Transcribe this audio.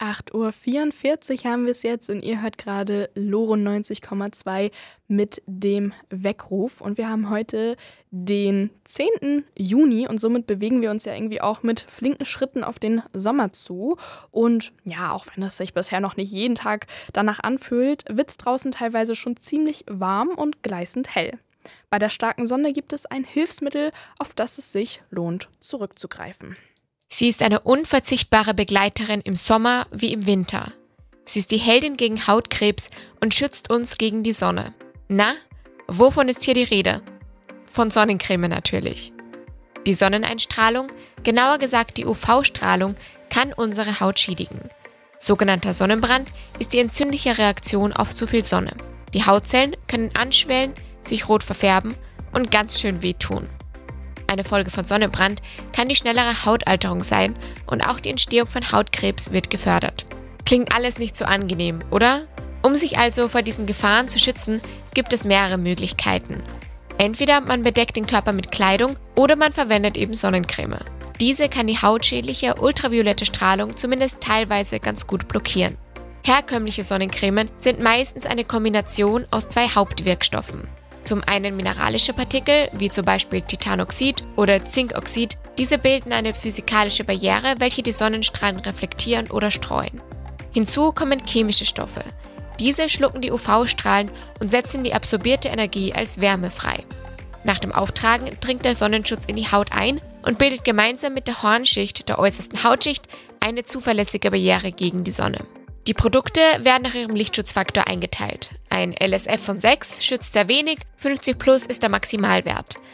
8:44 Uhr haben wir es jetzt und ihr hört gerade Loro 90,2 mit dem Weckruf. Und wir haben heute den 10. Juni und somit bewegen wir uns ja irgendwie auch mit flinken Schritten auf den Sommer zu. Und ja, auch wenn es sich bisher noch nicht jeden Tag danach anfühlt, wird es draußen teilweise schon ziemlich warm und gleißend hell. Bei der starken Sonne gibt es ein Hilfsmittel, auf das es sich lohnt, zurückzugreifen. Sie ist eine unverzichtbare Begleiterin im Sommer wie im Winter. Sie ist die Heldin gegen Hautkrebs und schützt uns gegen die Sonne. Na, wovon ist hier die Rede? Von Sonnencreme natürlich. Die Sonneneinstrahlung, genauer gesagt die UV-Strahlung, kann unsere Haut schädigen. Sogenannter Sonnenbrand ist die entzündliche Reaktion auf zu viel Sonne. Die Hautzellen können anschwellen, sich rot verfärben und ganz schön wehtun. Eine Folge von Sonnenbrand kann die schnellere Hautalterung sein und auch die Entstehung von Hautkrebs wird gefördert. Klingt alles nicht so angenehm, oder? Um sich also vor diesen Gefahren zu schützen, gibt es mehrere Möglichkeiten. Entweder man bedeckt den Körper mit Kleidung oder man verwendet eben Sonnencreme. Diese kann die hautschädliche ultraviolette Strahlung zumindest teilweise ganz gut blockieren. Herkömmliche Sonnencremen sind meistens eine Kombination aus zwei Hauptwirkstoffen. Zum einen mineralische Partikel, wie zum Beispiel Titanoxid oder Zinkoxid. Diese bilden eine physikalische Barriere, welche die Sonnenstrahlen reflektieren oder streuen. Hinzu kommen chemische Stoffe. Diese schlucken die UV-Strahlen und setzen die absorbierte Energie als Wärme frei. Nach dem Auftragen dringt der Sonnenschutz in die Haut ein und bildet gemeinsam mit der Hornschicht der äußersten Hautschicht eine zuverlässige Barriere gegen die Sonne. Die Produkte werden nach ihrem Lichtschutzfaktor eingeteilt. Ein LSF von 6 schützt sehr wenig, 50 plus ist der Maximalwert.